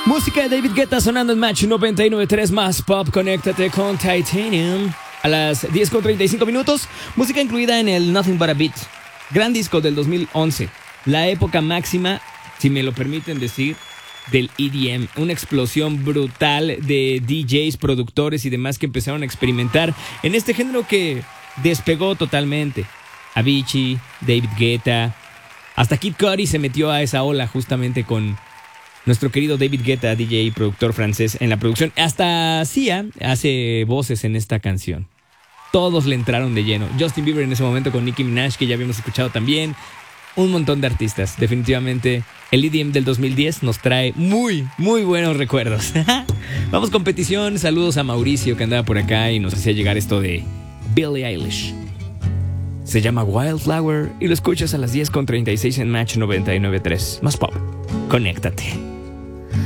Música de David Guetta sonando en Match 99.3 más pop. Conéctate con Titanium a las 10:35. Música incluida en el Nothing But a Beat, gran disco del 2011. La época máxima, si me lo permiten decir, del EDM. Una explosión brutal de DJs, productores y demás que empezaron a experimentar en este género que despegó totalmente. Avicii, David Guetta, hasta Kid Cudi se metió a esa ola justamente con nuestro querido David Guetta, DJ y productor francés en la producción. Hasta Sia hace voces en esta canción. Todos le entraron de lleno. Justin Bieber en ese momento con Nicki Minaj, que ya habíamos escuchado también. Un montón de artistas. Definitivamente el EDM del 2010 nos trae muy, muy buenos recuerdos. Vamos con petición. Saludos a Mauricio, que andaba por acá y nos hacía llegar esto de Billie Eilish. Se llama Wildflower y lo escuchas a las 10:36 en Match 99.3. Más pop. Conéctate.